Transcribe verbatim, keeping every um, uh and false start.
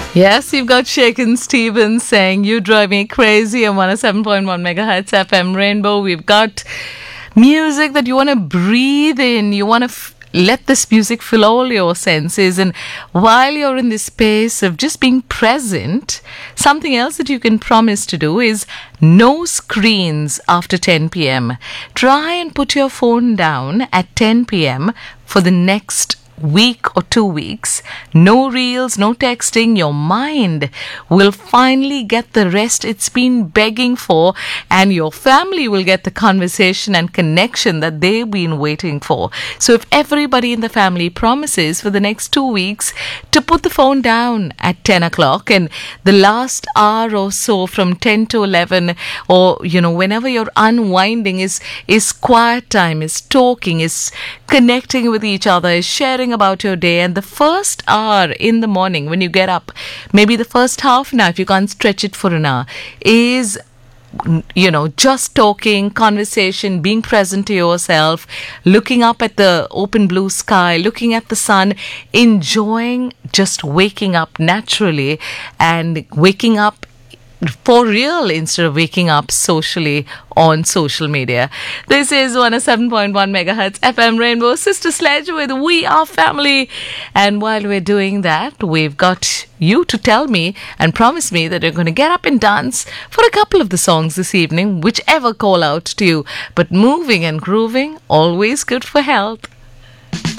Yes, you've got Shaken Stevens saying You Drive Me Crazy on one oh seven point one megahertz F M Rainbow. We've got music that you want to breathe in. You want to f- let this music fill all your senses. And while you're in this space of just being present, something else that you can promise to do is no screens after ten p.m. Try and put your phone down at ten p.m. for the next week or two weeks. No reels, no texting. Your mind will finally get the rest it's been begging for, and your family will get the conversation and connection that they've been waiting for. So if everybody in the family promises for the next two weeks to put the phone down at ten o'clock, and the last hour or so from ten to eleven, or you know whenever you're unwinding, is is quiet time, is talking, is connecting with each other, is sharing about your day. And the first hour in the morning when you get up, maybe the first half an hour, if you can't stretch it for an hour, is you know just talking, conversation, being present to yourself, looking up at the open blue sky, looking at the sun, enjoying just waking up naturally and waking up for real instead of waking up socially on social media. This is one oh seven point one megahertz F M Rainbow, Sister Sledge with We Are Family. And while we're doing that, we've got you to tell me and promise me that you're going to get up and dance for a couple of the songs this evening, whichever call out to you. But moving and grooving, always good for health.